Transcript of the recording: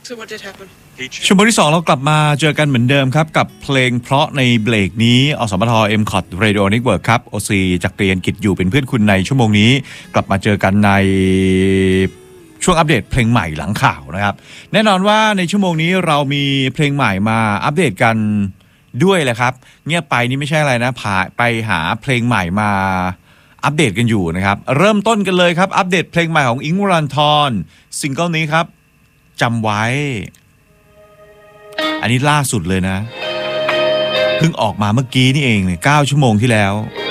So what did happen? ชั่วโมงที่2เรากลับมาเจอกันเหมือนเดิมครับกับเพลงเพราะในเบรกนี้อสมท MCOT Radio Network ครับ OC จักรียนกิจอยู่เป็นเพื่อนคุณในชั่วโมงนี้กลับมาเจอกันในช่วงอัปเดตเพลงใหม่หลังข่าวนะครับแน่นอนว่าในชั่วโมงนี้เรามีเพลงใหม่มาอัปเดตกันด้วยแหละครับเงียบไปนี่ไม่ใช่อะไรนะไปหาเพลงใหม่มาอัปเดตกันอยู่นะครับเริ่มต้นกันเลยครับอัปเดตเพลงใหม่ของอิงค์ วรันธรซิงเกิลนี้ครับจำไว้อันนี้ล่าสุดเลยนะเพิ่งออกมาเมื่อกี้นี่เองเนี่ย9 ชั่วโมงที่แล้ว